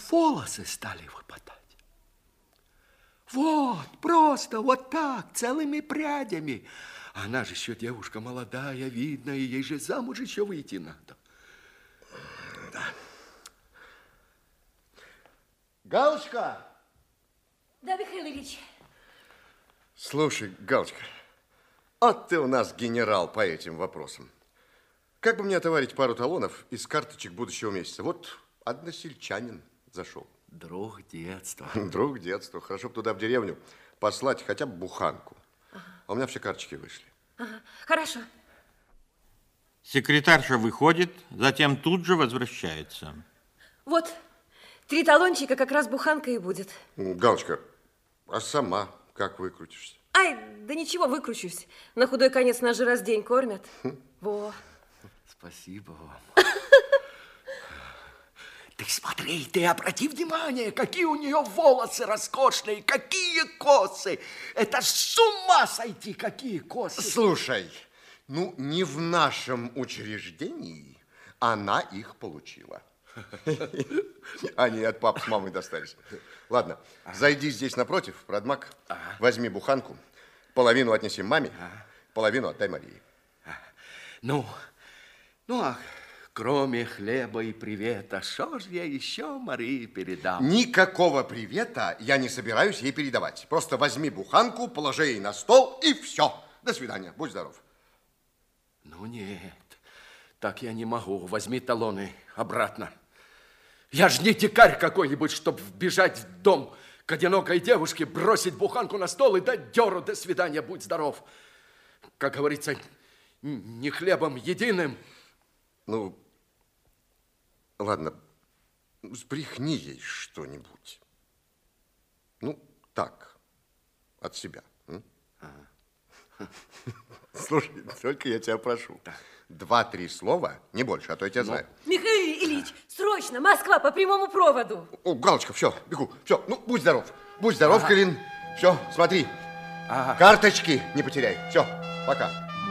волосы стали выпадать. Вот, просто вот так, целыми прядями. Она же еще девушка молодая, видная, ей же замуж еще выйти надо. Да. Галочка! Да, Михаил Ильич. Слушай, Галочка, вот ты у нас генерал по этим вопросам. Как бы мне отоварить пару талонов из карточек будущего месяца? Вот односельчанин зашел. Друг детства. Друг детства. Хорошо бы туда, в деревню, послать хотя бы буханку. Ага. А у меня все карточки вышли. Ага. Хорошо. Секретарша выходит, затем тут же возвращается. Вот, 3 талончика, как раз буханка и будет. Галочка, а сама как выкрутишься? Ай, да ничего, выкручусь. На худой конец нас же раз в день кормят. Во. Спасибо вам. Ты смотри, ты обрати внимание, какие у нее волосы роскошные, какие косы. Это ж с ума сойти, какие косы. Слушай, ну не в нашем учреждении она их получила. Они от папы с мамой достались. Ладно, зайди здесь напротив, продмаг, возьми буханку, половину отнеси маме, половину отдай Марии. Ну, а кроме хлеба и привета, что ж я еще Марии передам? Никакого привета я не собираюсь ей передавать. Просто возьми буханку, положи ей на стол и все. До свидания, будь здоров. Ну нет, так я не могу. Возьми талоны обратно. Я ж не дикарь какой-нибудь, чтобы вбежать в дом к одинокой девушке, бросить буханку на стол и дать дёру. До свидания, будь здоров. Как говорится, не хлебом единым. Ну, ладно, сбрехни ей что-нибудь. Ну, так, от себя. Слушай, только я тебя прошу. 2-3 слова, не больше, а то я тебя знаю. Михаил Ильич, срочно, Москва по прямому проводу. О, Галочка, все, бегу. Все, ну, будь здоров. Будь здоров, Калин. Все, смотри. Карточки не потеряй. Все, пока.